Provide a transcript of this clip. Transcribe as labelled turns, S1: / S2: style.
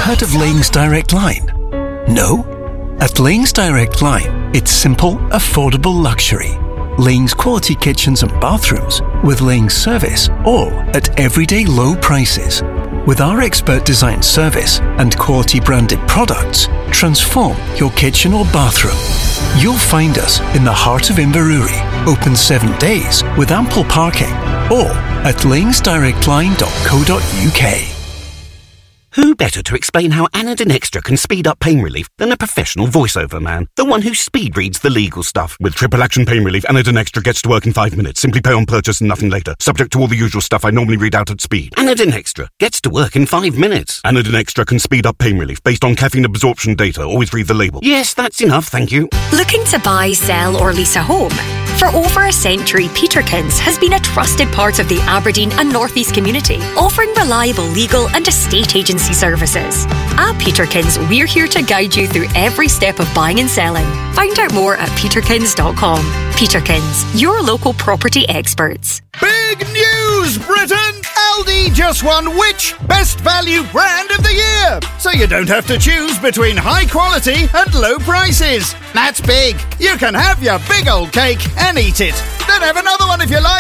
S1: heard of Laing's Direct Line? No? At Laing's Direct Line, it's simple, affordable luxury. Laing's quality kitchens and bathrooms with Laing's service, all at everyday low prices. With our expert design service and quality branded products, transform your kitchen or bathroom. You'll find us in the heart of Inverurie, open 7 days with ample parking, or at laingsdirectline.co.uk.
S2: Who better to explain how Anadin Extra can speed up pain relief than a professional voiceover man? The one who speed reads the legal stuff.
S3: With triple action pain relief, Anadin Extra gets to work in 5 minutes. Simply pay on purchase and nothing later. Subject to all the usual stuff I normally read out at speed.
S2: Anadin Extra gets to work in 5 minutes.
S3: Anadin Extra can speed up pain relief based on caffeine absorption data. Always read the label.
S2: Yes, that's enough, thank you.
S4: Looking to buy, sell or lease a home? For over a century, Peterkins has been a trusted part of the Aberdeen and North East community, offering reliable legal and estate agency services. At Peterkins, we're here to guide you through every step of buying and selling. Find out more at peterkins.com. Peterkins, your local property experts.
S5: Big news, Britain! Aldi just won which Best Value Brand of the Year? So you don't have to choose between high quality and low prices. That's big. You can have your big old cake and eat it. Then have another one if you like.